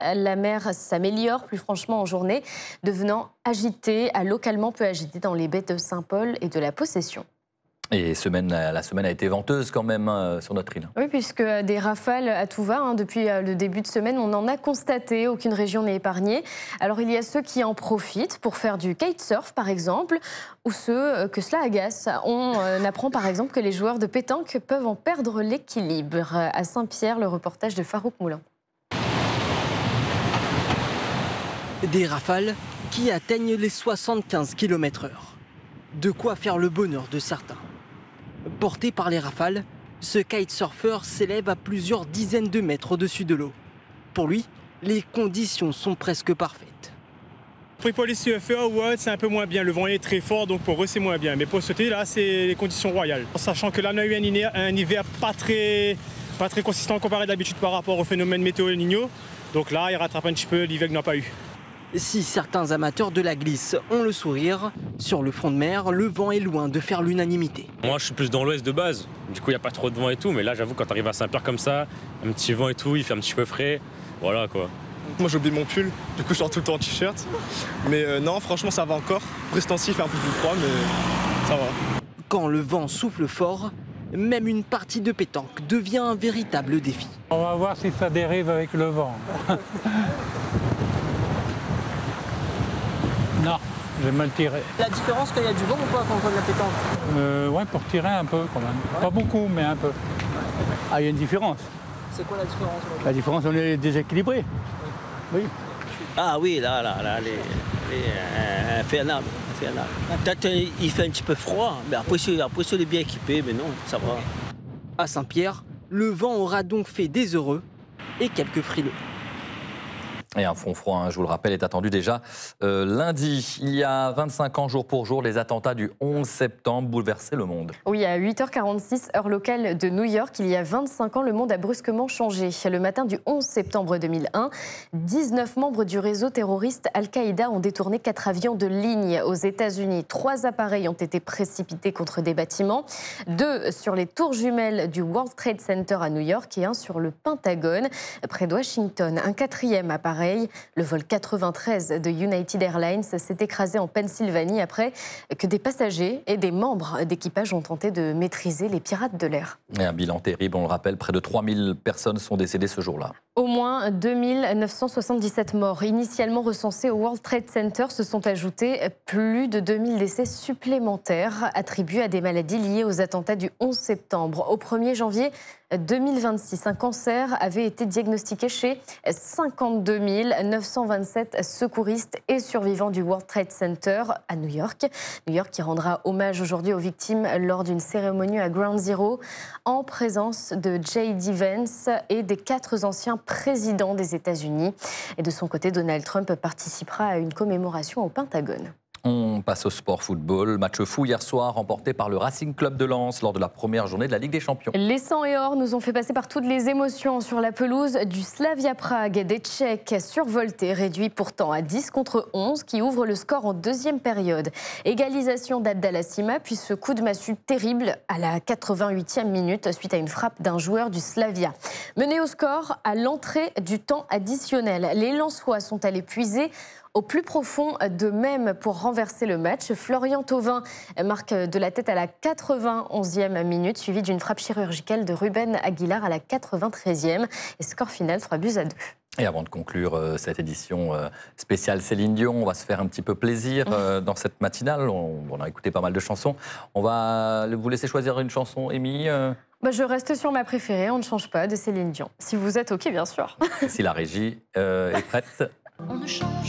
La mer s'améliore plus franchement en journée, devenant agitée, localement peu agitée dans les baies de Saint-Paul et de la Possession. Et la semaine a été venteuse quand même sur notre île. Oui, puisque des rafales à tout va, depuis le début de semaine, on en a constaté, aucune région n'est épargnée. Alors il y a ceux qui en profitent pour faire du kitesurf par exemple, ou ceux que cela agace. On apprend par exemple que les joueurs de pétanque peuvent en perdre l'équilibre. À Saint-Pierre, le reportage de Farouk Moulin. Des rafales qui atteignent les 75 km/h. De quoi faire le bonheur de certains. Porté par les rafales, ce kitesurfer s'élève à plusieurs dizaines de mètres au-dessus de l'eau. Pour lui, les conditions sont presque parfaites. Pour les surfeurs, c'est un peu moins bien. Le vent est très fort, donc pour eux, c'est moins bien. Mais pour sauter, là, c'est les conditions royales. Sachant que là, on a eu un hiver pas très consistant comparé d'habitude par rapport au phénomène météo El Niño. Donc là, il rattrape un petit peu l'hiver qu'il n'a pas eu. Si certains amateurs de la glisse ont le sourire, sur le front de mer, le vent est loin de faire l'unanimité. Moi, je suis plus dans l'ouest de base. Du coup, il n'y a pas trop de vent et tout. Mais là, j'avoue, quand tu arrives à Saint-Pierre comme ça, un petit vent et tout, il fait un petit peu frais. Voilà, quoi. Moi, j'ai oublié mon pull. Du coup, je sors tout le temps en t-shirt. Mais non, franchement, ça va encore. Pour ce temps-ci, il fait un peu plus froid, mais ça va. Quand le vent souffle fort, même une partie de pétanque devient un véritable défi. On va voir si ça dérive avec le vent. Non, j'ai mal tiré. La différence qu'il y a du vent ou pas quand on fait de la pétanque? Ouais, pour tirer un peu quand même. Ouais. Pas beaucoup, mais un peu. Ah, il y a une différence. C'est quoi la différence? La différence, on est déséquilibré. Oui. Ah oui, là, infernal. Peut-être il fait un petit peu froid, mais après, on est bien équipé, mais non, ça va. À Saint-Pierre, le vent aura donc fait des heureux et quelques frileux. Et un front froid, je vous le rappelle, est attendu déjà lundi. Il y a 25 ans, jour pour jour, les attentats du 11 septembre bouleversaient le monde. Oui, à 8h46, heure locale de New York, il y a 25 ans, le monde a brusquement changé. Le matin du 11 septembre 2001, 19 membres du réseau terroriste Al-Qaïda ont détourné 4 avions de ligne aux États-Unis. 3 appareils ont été précipités contre des bâtiments, 2 sur les tours jumelles du World Trade Center à New York et 1 sur le Pentagone, près de Washington. Un 4e appareil, le vol 93 de United Airlines, s'est écrasé en Pennsylvanie après que des passagers et des membres d'équipage ont tenté de maîtriser les pirates de l'air. Et un bilan terrible, on le rappelle, près de 3000 personnes sont décédées ce jour-là. Au moins 2977 morts initialement recensés au World Trade Center se sont ajoutés plus de 2000 décès supplémentaires attribués à des maladies liées aux attentats du 11 septembre. Au 1er janvier 2026, un cancer avait été diagnostiqué chez 52 927 secouristes et survivants du World Trade Center à New York. New York qui rendra hommage aujourd'hui aux victimes lors d'une cérémonie à Ground Zero en présence de J.D. Vance et des 4 anciens présidents des États-Unis. Et de son côté, Donald Trump participera à une commémoration au Pentagone. On passe au sport football. Match fou hier soir, remporté par le Racing Club de Lens lors de la première journée de la Ligue des Champions. Les Sang et Or nous ont fait passer par toutes les émotions sur la pelouse du Slavia Prague. Des Tchèques survoltés, réduits pourtant à 10-11, qui ouvrent le score en deuxième période. Égalisation d'Abdallah Sima, puis ce coup de massue terrible à la 88e minute suite à une frappe d'un joueur du Slavia. Mené au score à l'entrée du temps additionnel. Les Lensois sont allés puiser au plus profond d'eux-mêmes pour renverser le match. Florian Thauvin marque de la tête à la 91e minute, suivi d'une frappe chirurgicale de Ruben Aguilar à la 93e. Et score final 3-2. Et avant de conclure cette édition spéciale Céline Dion, on va se faire un petit peu plaisir dans cette matinale. On a écouté pas mal de chansons. On va vous laisser choisir une chanson, Amy. Je reste sur ma préférée, on ne change pas, de Céline Dion. Si vous êtes OK, bien sûr. Si la régie est prête. On ne change